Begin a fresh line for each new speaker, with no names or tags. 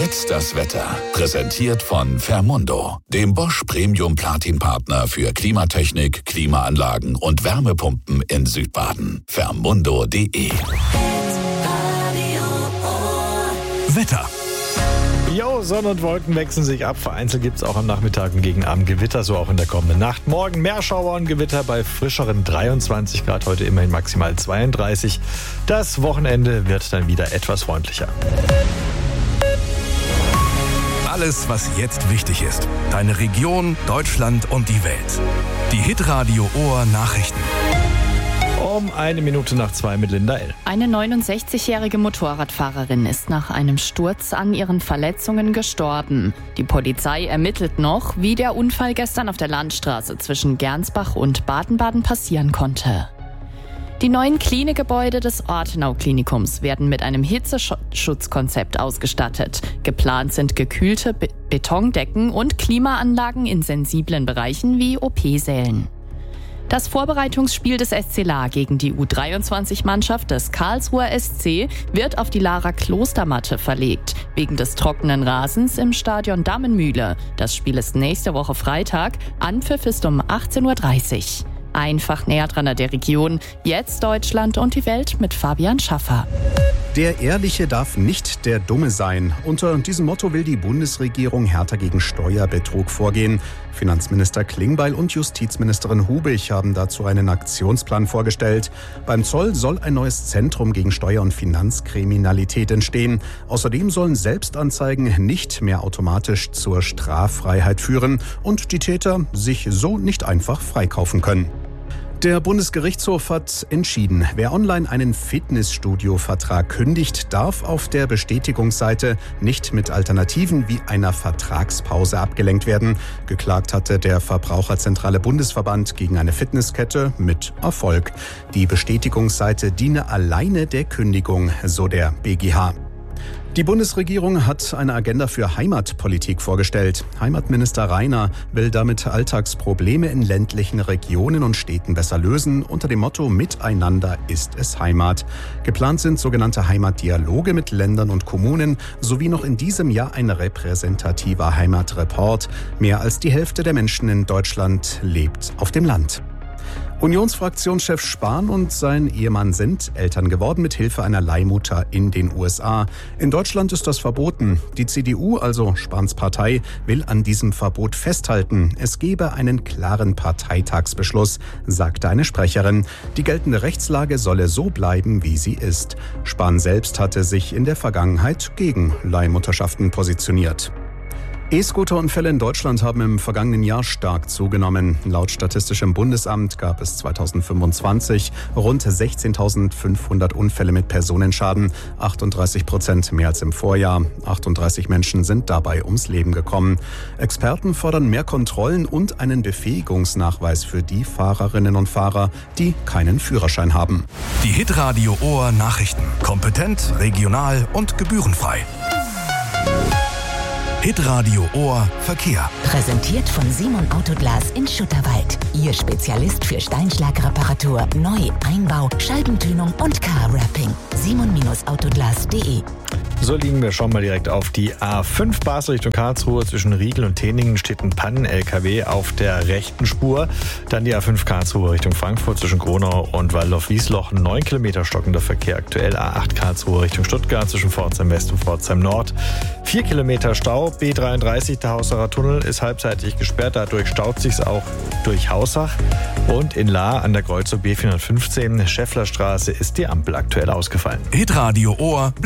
Jetzt das Wetter. Präsentiert von Fermundo, dem Bosch Premium Platin Partner für Klimatechnik, Klimaanlagen und Wärmepumpen in Südbaden. Fermundo.de.
Wetter.
Jo, Sonne und Wolken wechseln sich ab. Vereinzelt gibt es auch am Nachmittag und gegen Abend Gewitter, so auch in der kommenden Nacht. Morgen mehr Schauer und Gewitter bei frischeren 23 Grad, heute immerhin maximal 32. Das Wochenende wird dann wieder etwas freundlicher.
Alles, was jetzt wichtig ist. Deine Region, Deutschland und die Welt. Die Hitradio Ohr Nachrichten.
Um 1:02 mit Linda L.
Eine 69-jährige Motorradfahrerin ist nach einem Sturz an ihren Verletzungen gestorben. Die Polizei ermittelt noch, wie der Unfall gestern auf der Landstraße zwischen Gernsbach und Baden-Baden passieren konnte. Die neuen Klinikgebäude des Ortenau-Klinikums werden mit einem Hitzeschutzkonzept ausgestattet. Geplant sind gekühlte Betondecken und Klimaanlagen in sensiblen Bereichen wie OP-Sälen. Das Vorbereitungsspiel des SC La gegen die U23-Mannschaft des Karlsruher SC wird auf die Lara Klostermatte verlegt, wegen des trockenen Rasens im Stadion Dammenmühle. Das Spiel ist nächste Woche Freitag, Anpfiff ist um 18:30 Uhr. Einfach näher dran an der Region, jetzt Deutschland und die Welt mit Fabian Schaffer.
Der Ehrliche darf nicht der Dumme sein. Unter diesem Motto will die Bundesregierung härter gegen Steuerbetrug vorgehen. Finanzminister Klingbeil und Justizministerin Hubich haben dazu einen Aktionsplan vorgestellt. Beim Zoll soll ein neues Zentrum gegen Steuer- und Finanzkriminalität entstehen. Außerdem sollen Selbstanzeigen nicht mehr automatisch zur Straffreiheit führen und die Täter sich so nicht einfach freikaufen können. Der Bundesgerichtshof hat entschieden, wer online einen Fitnessstudio-Vertrag kündigt, darf auf der Bestätigungsseite nicht mit Alternativen wie einer Vertragspause abgelenkt werden. Geklagt hatte der Verbraucherzentrale Bundesverband gegen eine Fitnesskette mit Erfolg. Die Bestätigungsseite diene alleine der Kündigung, so der BGH. Die Bundesregierung hat eine Agenda für Heimatpolitik vorgestellt. Heimatminister Rainer will damit Alltagsprobleme in ländlichen Regionen und Städten besser lösen, unter dem Motto Miteinander ist es Heimat. Geplant sind sogenannte Heimatdialoge mit Ländern und Kommunen sowie noch in diesem Jahr ein repräsentativer Heimatreport. Mehr als die Hälfte der Menschen in Deutschland lebt auf dem Land. Unionsfraktionschef Spahn und sein Ehemann sind Eltern geworden mit Hilfe einer Leihmutter in den USA. In Deutschland ist das verboten. Die CDU, also Spahns Partei, will an diesem Verbot festhalten. Es gebe einen klaren Parteitagsbeschluss, sagte eine Sprecherin. Die geltende Rechtslage solle so bleiben, wie sie ist. Spahn selbst hatte sich in der Vergangenheit gegen Leihmutterschaften positioniert. E-Scooter-Unfälle in Deutschland haben im vergangenen Jahr stark zugenommen. Laut Statistischem Bundesamt gab es 2025 rund 16.500 Unfälle mit Personenschaden, 38% mehr als im Vorjahr. 38 Menschen sind dabei ums Leben gekommen. Experten fordern mehr Kontrollen und einen Befähigungsnachweis für die Fahrerinnen und Fahrer, die keinen Führerschein haben.
Die Hitradio Ohr Nachrichten. Kompetent, regional und gebührenfrei. Hitradio Ohr Verkehr.
Präsentiert von Simon Autoglas in Schutterwald. Ihr Spezialist für Steinschlagreparatur, Neu-, Einbau, Scheibentönung und Car-Wrapping. simon-autoglas.de.
So liegen wir schon mal direkt auf die A5 Basel Richtung Karlsruhe. Zwischen Riegel und Teningen steht ein Pannen-LKW auf der rechten Spur. Dann die A5 Karlsruhe Richtung Frankfurt zwischen Gronau und Waldorf-Wiesloch. 9 Kilometer stockender Verkehr aktuell. A8 Karlsruhe Richtung Stuttgart zwischen Pforzheim West und Pforzheim Nord. 4 Kilometer Stau. B33, der Hausacher Tunnel, ist halbseitig gesperrt. Dadurch staut sich's auch durch Hausach. Und in Lahr an der Kreuzung B415 Schäfflerstraße ist die Ampel aktuell ausgefallen.
Hitradio Ohr